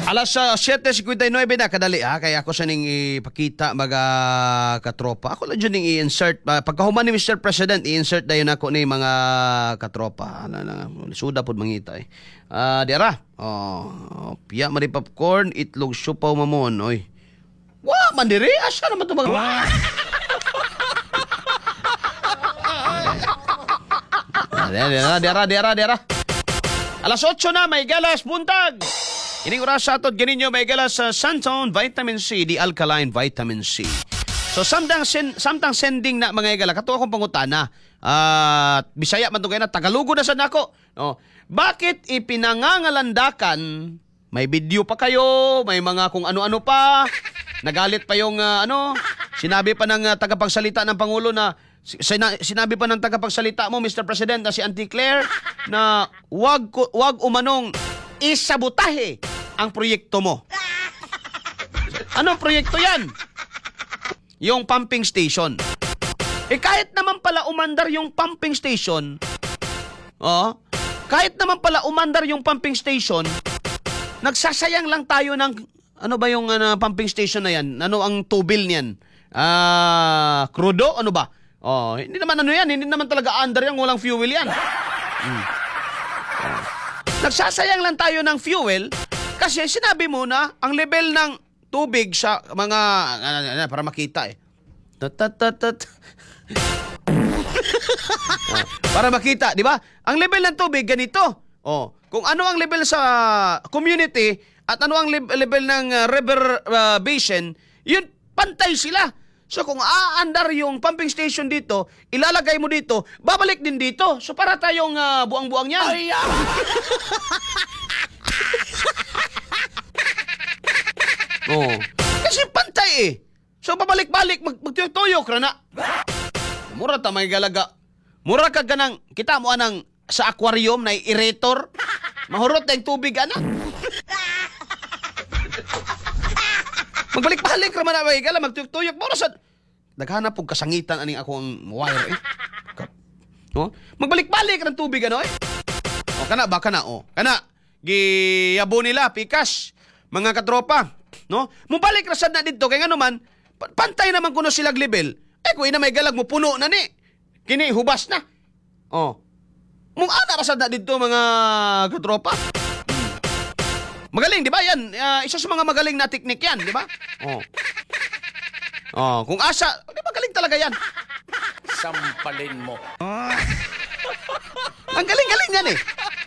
Alas 7:59 na kadali ha, kaya ako sa ning ipakita mga katropa. Ako lang dyan ning i-insert pagkahuman ni Mr. President, i-insert dayon ako ni mga katropa. Suda pod mangita eh. Dira. Piya mari popcorn, itlog siupaw mamon oy. Wa man diri asa naman to mga Dira. Alas 8 na, may galas buntag. Ining oras sa atot ganinyo may galas sa Santon Vitamin C, di alkaline vitamin C. So samtang sending na mga igala, kato akong pangutana. Bisaya man to kay na Tagalugo na sad nako. No. Bakit ipinangangalandakan? May video pa kayo, may mga kung ano-ano pa. Nagalit pa yung sinabi pa ng tagapagsalita ng Pangulo na sinabi pa ng tagapagsalita mo, Mr. President, na si Auntie Claire, na wag umanong isabotahe ang proyekto mo. Anong proyekto yan? Yung pumping station. Kahit naman pala umandar yung pumping station, nagsasayang lang tayo ng, ano ba yung pumping station na yan? Ano ang tubil niyan? Crudo? Ano ba? Hindi naman hindi naman talaga under yan, walang fuel yan. Nagsasayang lang tayo ng fuel kasi sinabi mo na ang level ng tubig sa mga para makita eh. Para makita, di ba? Ang level ng tubig ganito. Kung ano ang level sa community at ano ang level ng river basin, yun pantay sila. So kung aandar yung pumping station dito, ilalagay mo dito, babalik din dito. So para tayong buang-buang yan. Kasi pantay eh. So babalik-balik, magtuyok-tuyok rana. Mura ta may galaga. Mura ka ganang, kita mo anang sa aquarium na aerator. Mahurot na yung tubig, anak. Magbalik-balik raman na may gala, magtuyok-tuyok. Mura sa... Naghanap pong kasangitan aning ako ang wire eh. Magbalik-balik ng tubig ano eh. Kana. Giyabo nila, pikas. Mga katropa. No? Mubalik rasad na dito. Kaya nga naman, pantay naman kuno silag level. Kung ina may galag mo, puno na ni. Kini, hubas na. Mung ana rasad na dito mga katropa. Magaling, di ba yan? Isa sa mga magaling na teknik yan, di ba? Kung asa, di ba galing talaga yan? Sampalin mo. Ang galing-galing yan eh.